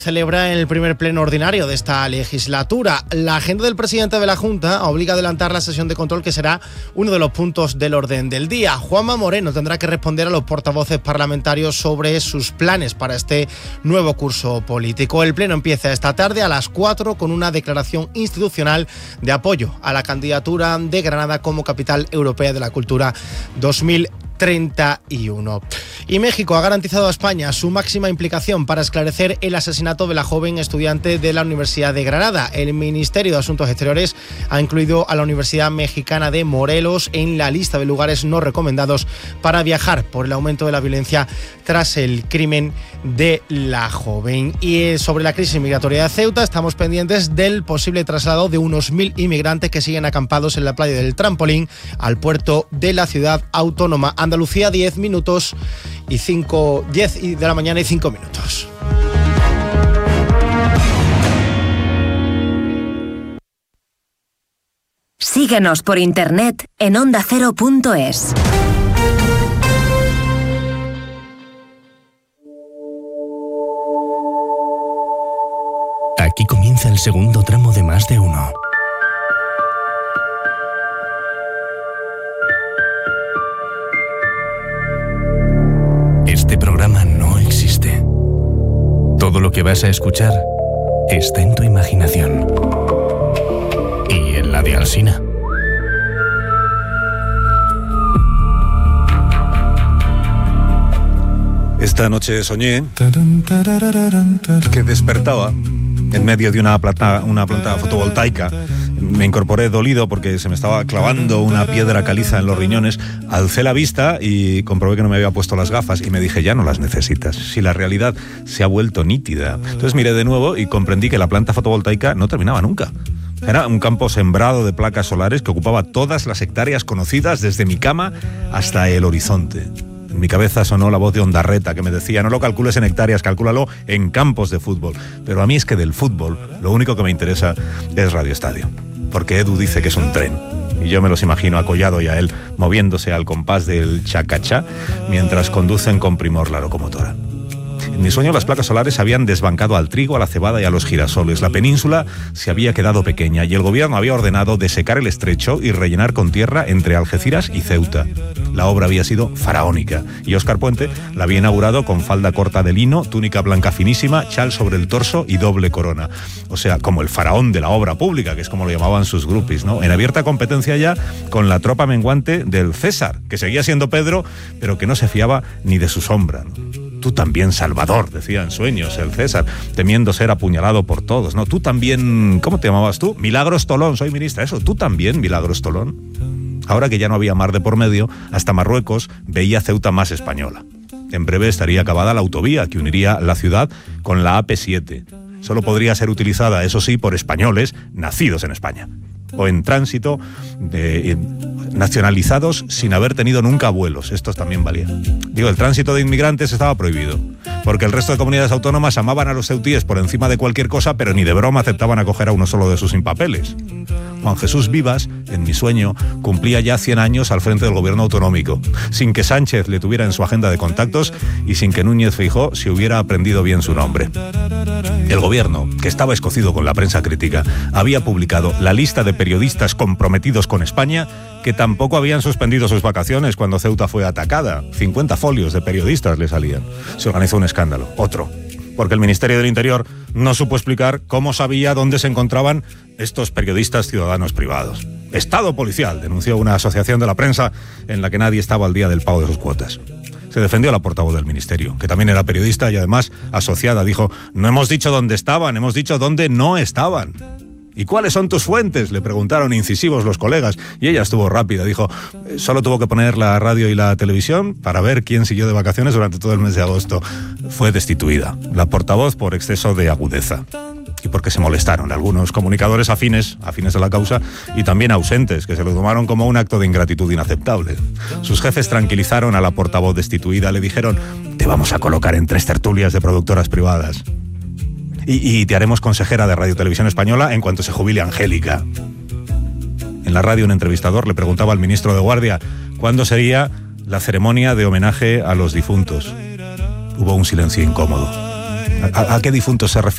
Celebra el primer pleno ordinario de esta legislatura. La agenda del presidente de la Junta obliga a adelantar la sesión de control, que será uno de los puntos del orden del día. Juanma Moreno tendrá que responder a los portavoces parlamentarios sobre sus planes para este nuevo curso político. El pleno empieza esta tarde a las 4 con una declaración institucional de apoyo a la candidatura de Granada como capital europea de la cultura 2031. Y México ha garantizado a España su máxima implicación para esclarecer el asesinato de la joven estudiante de la Universidad de Granada. El Ministerio de Asuntos Exteriores ha incluido a la Universidad Mexicana de Morelos en la lista de lugares no recomendados para viajar por el aumento de la violencia tras el crimen de la joven. Y sobre la crisis migratoria de Ceuta, estamos pendientes del posible traslado de unos 1.000 inmigrantes que siguen acampados en la playa del Trampolín al puerto de la ciudad autónoma. Andalucía, 10 de la mañana y 5 minutos. Síguenos por internet en ondacero.es. Aquí comienza el segundo tramo de Más de Uno. Este programa no existe. Todo lo que vas a escuchar está en tu imaginación. Y en la de Alsina. Esta noche soñé que despertaba en medio de una planta fotovoltaica. Me incorporé dolido porque se me estaba clavando una piedra caliza en los riñones. Alcé la vista y comprobé que no me había puesto las gafas y me dije, ya no las necesitas, si la realidad se ha vuelto nítida. Entonces miré de nuevo y comprendí que la planta fotovoltaica no terminaba nunca. Era un campo sembrado de placas solares que ocupaba todas las hectáreas conocidas desde mi cama hasta el horizonte. En mi cabeza sonó la voz de Ondarreta que me decía, no lo calcules en hectáreas, calcúlalo en campos de fútbol. Pero a mí es que del fútbol lo único que me interesa es Radio Estadio. Porque Edu dice que es un tren. Y yo me los imagino a Collado y a él moviéndose al compás del chacachá mientras conducen con primor la locomotora. En mi sueño las placas solares habían desbancado al trigo, a la cebada y a los girasoles. La península se había quedado pequeña y el gobierno había ordenado desecar el estrecho y rellenar con tierra entre Algeciras y Ceuta. La obra había sido faraónica y Óscar Puente la había inaugurado con falda corta de lino, túnica blanca finísima, chal sobre el torso y doble corona. O sea, como el faraón de la obra pública, que es como lo llamaban sus grupis, ¿no? En abierta competencia ya con la tropa menguante del César, que seguía siendo Pedro, pero que no se fiaba ni de su sombra, ¿no? Tú también, Salvador, decía en sueños el César, temiendo ser apuñalado por todos, ¿no? Tú también, ¿cómo te llamabas tú? Milagros Tolón, soy ministra, eso. Tú también, Milagros Tolón. Ahora que ya no había mar de por medio, hasta Marruecos veía Ceuta más española. En breve estaría acabada la autovía que uniría la ciudad con la AP7. Solo podría ser utilizada, eso sí, por españoles nacidos en España. O en tránsito, nacionalizados sin haber tenido nunca abuelos. Estos también valían. Digo, el tránsito de inmigrantes estaba prohibido, porque el resto de comunidades autónomas amaban a los ceutíes por encima de cualquier cosa, pero ni de broma aceptaban acoger a uno solo de sus sin papeles. Juan Jesús Vivas, en mi sueño, cumplía ya 100 años al frente del gobierno autonómico, sin que Sánchez le tuviera en su agenda de contactos y sin que Núñez Feijóo se hubiera aprendido bien su nombre. El gobierno, que estaba escocido con la prensa crítica, había publicado la lista de periodistas comprometidos con España que tampoco habían suspendido sus vacaciones cuando Ceuta fue atacada. 50 folios de periodistas le salían. Se organizó un escándalo, otro, porque el Ministerio del Interior no supo explicar cómo sabía dónde se encontraban estos periodistas ciudadanos privados. Estado policial, denunció una asociación de la prensa en la que nadie estaba al día del pago de sus cuotas. Se defendió la portavoz del ministerio, que también era periodista y además asociada. Dijo, no hemos dicho dónde estaban, hemos dicho dónde no estaban. ¿Y cuáles son tus fuentes?, le preguntaron incisivos los colegas, y ella estuvo rápida, dijo, solo tuvo que poner la radio y la televisión para ver quién siguió de vacaciones durante todo el mes de agosto. Fue destituida, la portavoz, por exceso de agudeza. Y porque se molestaron algunos comunicadores afines de la causa y también ausentes, que se lo tomaron como un acto de ingratitud inaceptable. Sus jefes tranquilizaron a la portavoz destituida, le dijeron, te vamos a colocar en 3 tertulias de productoras privadas. Y te haremos consejera de Radio Televisión Española en cuanto se jubile Angélica. En la radio un entrevistador le preguntaba al ministro de Guardia cuándo sería la ceremonia de homenaje a los difuntos. Hubo un silencio incómodo. ¿A qué difuntos se refiere?